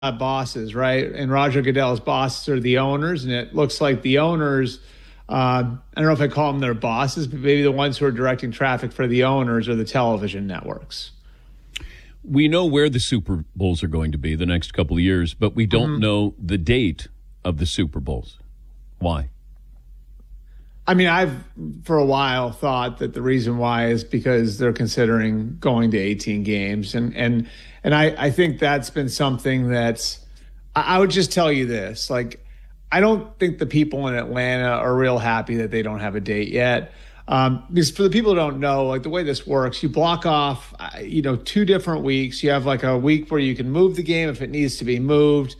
bosses, right? And Roger Goodell's bosses are the owners, and it looks like the owners, I don't know if I call them their bosses, but maybe the ones who are directing traffic for the owners are the television networks. We know where the Super Bowls are going to be the next couple of years, but we don't know the date of the Super Bowls. Why? I mean, I've for a while thought that the reason why is because they're considering going to 18 games. And I think that's been something that's, I would just tell you this, like, I don't think the people in Atlanta are real happy that they don't have a date yet. Because for the people who don't know, like the way this works, you block off, 2 different weeks. You have like a week where you can move the game if it needs to be moved.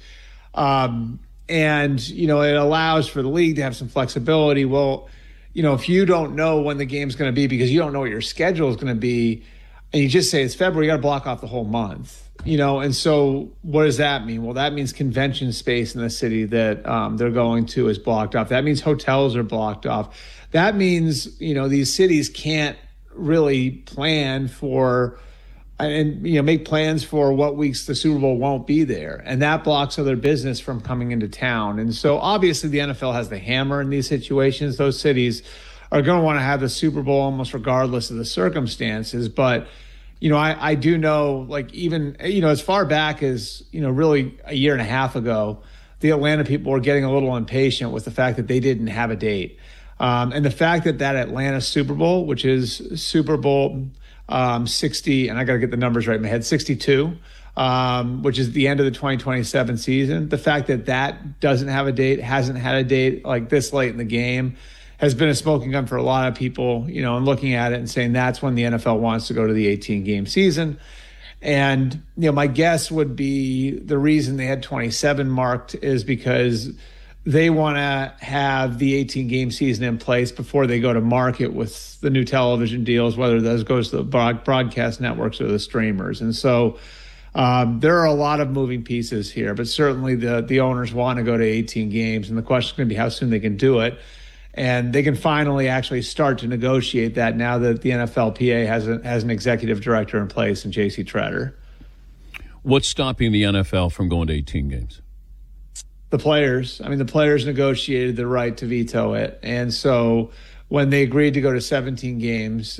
It allows for the league to have some flexibility. Well, if you don't know when the game's going to be because you don't know what your schedule is going to be, and you just say it's February, you got to block off the whole month, And so what does that mean? Well, that means convention space in the city that they're going to is blocked off. That means hotels are blocked off. That means, these cities can't really plan for make plans for what weeks the Super Bowl won't be there. And that blocks other business from coming into town. And so obviously the NFL has the hammer in these situations. Those cities are going to want to have the Super Bowl almost regardless of the circumstances. But, I do know, like, even, as far back as, really a year and a half ago, the Atlanta people were getting a little impatient with the fact that they didn't have a date. And the fact that Atlanta Super Bowl, which is Super Bowl 60, and I got to get the numbers right in my head, 62, which is the end of the 2027 season. The fact that doesn't have a date, hasn't had a date like this late in the game, has been a smoking gun for a lot of people, and looking at it and saying that's when the NFL wants to go to the 18-game season. And, my guess would be the reason they had 27 marked is because they want to have the 18-game season in place before they go to market with the new television deals, whether those goes to the broadcast networks or the streamers. And so there are a lot of moving pieces here, but certainly the owners want to go to 18 games. And the question is going to be how soon they can do it. And they can finally actually start to negotiate that now that the NFLPA has an executive director in place in J.C. Tretter. What's stopping the NFL from going to 18 games? The players. I mean, the players negotiated the right to veto it. And so when they agreed to go to 17 games,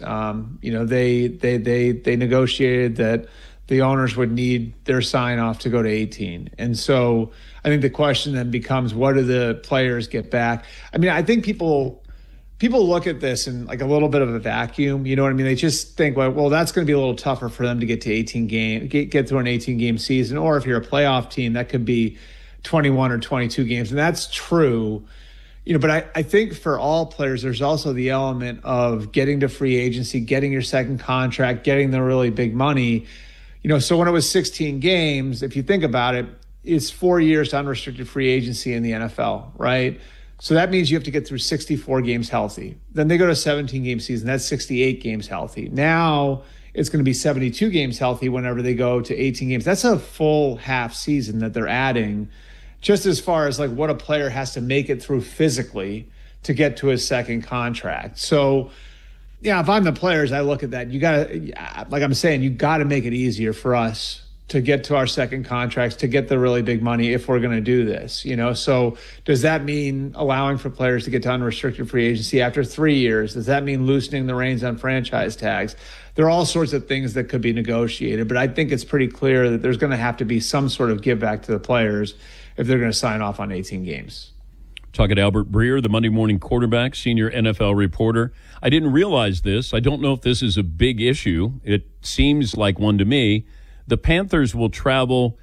they negotiated that the owners would need their sign off to go to 18. And so I think the question then becomes, what do the players get back? I mean, I think people look at this in like a little bit of a vacuum. You know what I mean? They just think, well, that's going to be a little tougher for them to get to 18 game, get through an 18 game season. Or if you're a playoff team, that could be 21 or 22 games. And that's true. But I think for all players, there's also the element of getting to free agency, getting your second contract, getting the really big money. So when it was 16 games, if you think about it, it's 4 years to unrestricted free agency in the NFL, right? So that means you have to get through 64 games healthy. Then they go to 17-game season. That's 68 games healthy. Now it's going to be 72 games healthy whenever they go to 18 games. That's a full half season that they're adding, just as far as like what a player has to make it through physically to get to his second contract. So, yeah, if I'm the players, I look at that. You got to, like I'm saying, you got to make it easier for us to get to our second contracts, to get the really big money if we're going to do this, So does that mean allowing for players to get to unrestricted free agency after 3 years? Does that mean loosening the reins on franchise tags? There are all sorts of things that could be negotiated, but I think it's pretty clear that there's going to have to be some sort of give back to the players if they're going to sign off on 18 games. Talking to Albert Breer, the Monday Morning Quarterback, senior NFL reporter. I didn't realize this. I don't know if this is a big issue. It seems like one to me. The Panthers will travel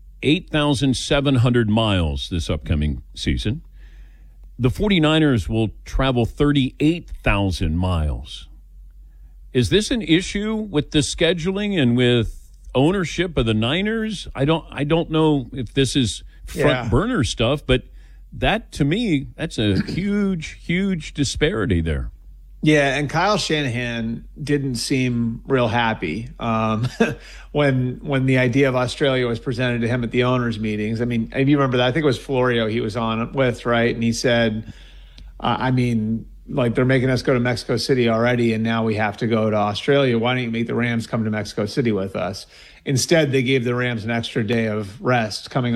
8,700 miles this upcoming season. The 49ers will travel 38,000 miles. Is this an issue with the scheduling and with ownership of the Niners? I don't know if this is front burner stuff, but that, to me, that's a huge disparity there. Yeah, and Kyle Shanahan didn't seem real happy when the idea of Australia was presented to him at the owners' meetings. I mean, if you remember that, I think it was Florio he was on with, right? And he said, they're making us go to Mexico City already, and now we have to go to Australia. Why don't you make the Rams come to Mexico City with us? Instead, they gave the Rams an extra day of rest coming